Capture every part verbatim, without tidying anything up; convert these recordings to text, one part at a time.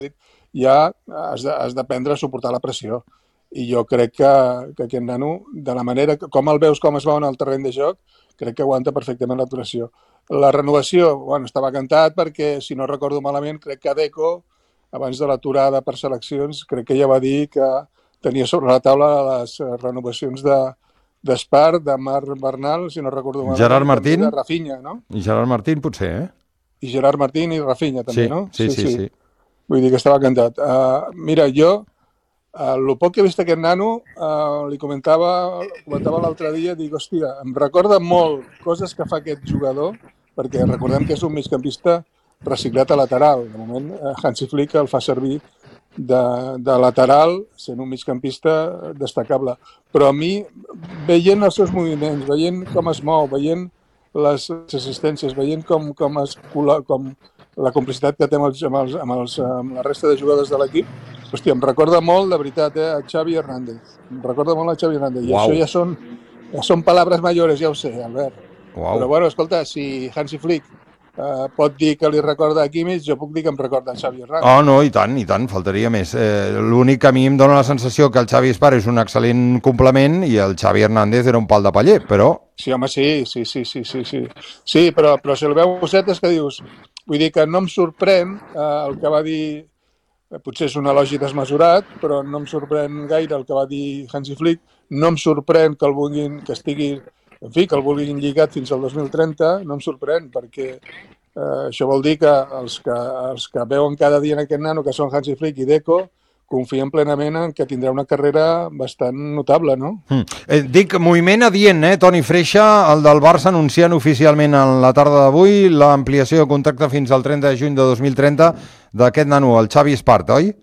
ja has d'aprendre a suportar la pressió. I jo crec que, que aquest nano, de la manera que, com el veus, com es veu en el terreny de joc, crec que aguanta perfectament la duració. La renovació, bueno, estava cantat perquè, si no recordo malament, crec que Deco, abans de l'aturada per seleccions, crec que ja va dir que tenia sobre la taula les renovacions de d'Espart, de Marc Bernal, si no recordo Gerard malament, i també Martín? de Rafinha, no? I Gerard Martín potser, eh? I Gerard Martín i Rafinha també, Sí, no? sí, sí, sí. Vull dir que estava cantat. Uh, mira, jo, uh, el poc que he vist aquest nano, uh, li comentava comentava l'altre dia, dic, hòstia, em recorda molt coses que fa aquest jugador, perquè recordem que és un migcampista reciclat a lateral. De moment, uh, Hansi Flick el fa servir de, de lateral, sent un migcampista destacable. Però a mi, veient els seus moviments, veient com es mou, veient les assistències, veient com, com, es, com la complicitat que té amb, els, amb, els, amb, els, amb la resta de jugadors de l'equip, hòstia, em recorda molt, de veritat, eh, a Xavi Hernández. Em recorda molt a Xavi Hernández. I Uau. això ja són, ja són paraules mayores, ja ho sé, Albert. Uau. Però, bueno, escolta, si Hansi Flick Uh, pot dir que li recorda a Kimmich, jo puc dir que em recorda a Xavi Hernández. Oh, no, i tant, i tant, faltaria més. Eh, L'únic que a mi em dóna la sensació que el Xavi Espar és un excel·lent complement i el Xavi Hernández era un pal de paller, però... Sí, home, sí, sí, sí, sí, sí, sí. Sí, però, però si el veus és que dius... Vull dir que no em sorprèn eh, el que va dir... Eh, potser és un elogi desmesurat, però no em sorprèn gaire el que va dir Hansi Flick. No em sorprèn que el vulguin, que estigui... En fi, que el vulguin lligat fins al dos mil trenta, no em sorprèn, perquè eh, això vol dir que els, que els que veuen cada dia en aquest nano, que són Hansi Flick i Deco, confien plenament en que tindrà una carrera bastant notable, no? Mm. Eh, dic, moviment adient, eh? Toni Freixa, el del Barça, anunciant oficialment en la tarda d'avui l'ampliació de contracte fins al trenta de juny de dos mil trenta d'aquest nano, el Xavi Espart, oi?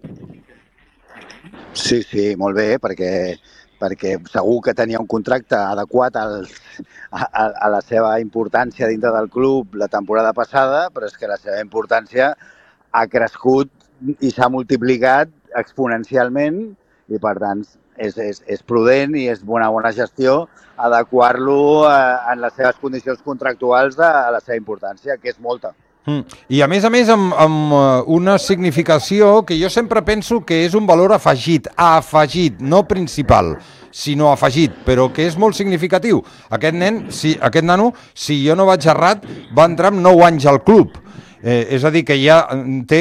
Sí, sí, molt bé, perquè perquè segur que tenia un contracte adequat al, a, a la seva importància dintre del club la temporada passada, però és que la seva importància ha crescut i s'ha multiplicat exponencialment i, per tant, és, és, és prudent i és una bona gestió adequar-lo en les seves condicions contractuals a la seva importància, que és molta. Mm. I a més a més amb, amb una significació que jo sempre penso que és un valor afegit, afegit, no principal, sinó afegit, però que és molt significatiu. Aquest nen, si, aquest nano, si jo no vaig errat, va entrar amb nou anys al club. Eh, és a dir, que ja té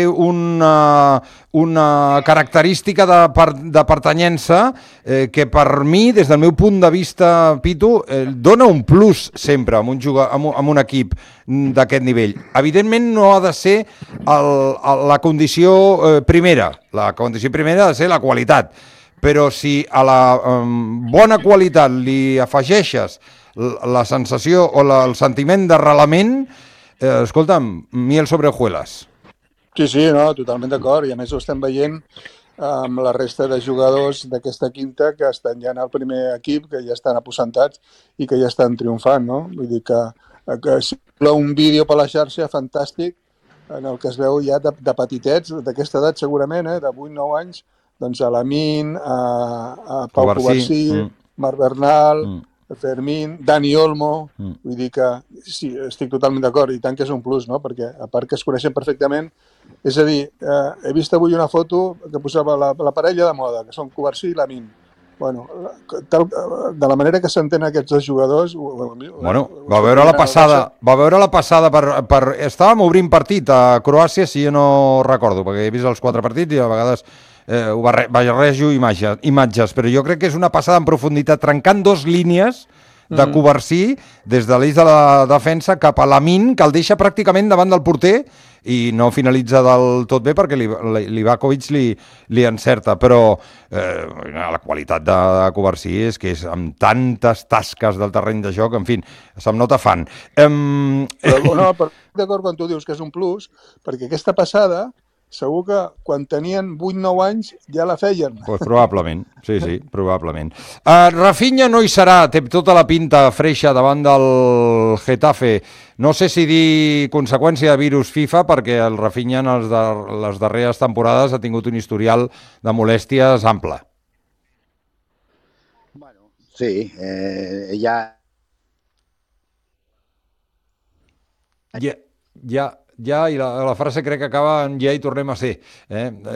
una, una característica de, per, de pertanyença eh, que per mi, des del meu punt de vista, Pitu, eh, dona un plus sempre amb un, jugador, amb un, amb un equip d'aquest nivell. Evidentment no ha de ser el, el, la condició eh, primera, la condició primera ha de ser la qualitat, però si a la um, bona qualitat li afegeixes la sensació o la, el sentiment d'arrelament, Eh, escolta'm, miel sobre hojuelas. Sí, sí, no, totalment d'acord, i a més ho estem veient amb la resta de jugadors d'aquesta quinta que estan ja en el primer equip, que ja estan aposentats i que ja estan triomfant, no? Vull dir que, que circula un vídeo per la xarxa fantàstic en el que es veu ja de, de petitets, d'aquesta edat segurament, eh, de vuit nou anys, doncs a l'Amin, a, a Pau Covarsí, mm. Marc Bernal, mm. Fermín, Dani Olmo, mm. vull dir que sí, estic totalment d'acord, i tant que és un plus, no? Perquè a part que es coneixen perfectament, és a dir, eh, he vist avui una foto que posava la, la parella de moda, que són Covarsí i Lamin. Bueno, tal, de la manera que s'entenen aquests dos jugadors... Bueno, va veure la passada, va veure la passada per, per... Estàvem obrint partit a Croàcia, si jo no recordo, perquè he vist els quatre partits i a vegades eh, ho barrejo imatges, imatges, però jo crec que és una passada en profunditat, trencant dos línies de Covarsí des de l'eix de la defensa cap a Lamin, que el deixa pràcticament davant del porter i no finalitza del tot bé perquè Livakovic li, li encerta, però eh, la qualitat de, de Covarsí és que és amb tantes tasques del terreny de joc, en fi, se'm nota fan. Um... Però, no, però d'acord quan tu dius que és un plus, perquè aquesta passada segur que quan tenien vuit nou anys ja la feien. Pues probablement, sí, sí, probablement. Uh, Rafinha no hi serà, té tota la pinta freixa davant del Getafe. No sé si dir conseqüència de virus FIFA, perquè el Rafinha en els de, les darreres temporades ha tingut un historial de molèsties ample. Bueno, sí, eh, ja... Ja, ja, ja, i la, la frase crec que acaba en ja hi tornem a ser. Eh?